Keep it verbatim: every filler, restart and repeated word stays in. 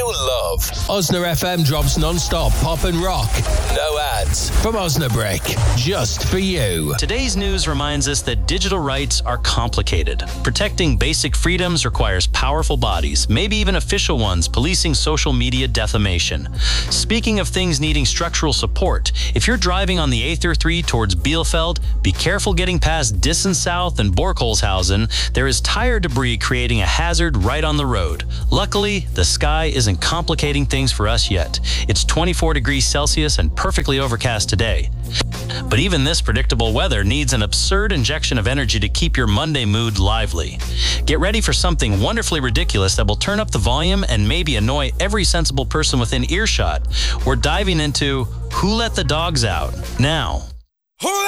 love. Osna F M drops non-stop pop and rock. No ads. From Osnabrick. Just for you. Today's news reminds us that digital rights are complicated. Protecting basic freedoms requires powerful bodies, maybe even official ones, policing social media defamation. Speaking of things needing structural support, if you're driving on the A thirty-three towards Bielefeld, be careful getting past Dissen South and Borkholzhausen. There is tire debris creating a hazard right on the road. Luckily, the sky isn't complicating things for us yet. It's twenty-four degrees Celsius and perfectly overcast today. But even this predictable weather needs an absurd injection of energy to keep your Monday mood lively. Get ready for something wonderfully ridiculous that will turn up the volume and maybe annoy every sensible person within earshot. We're diving into Who Let the Dogs Out now. Who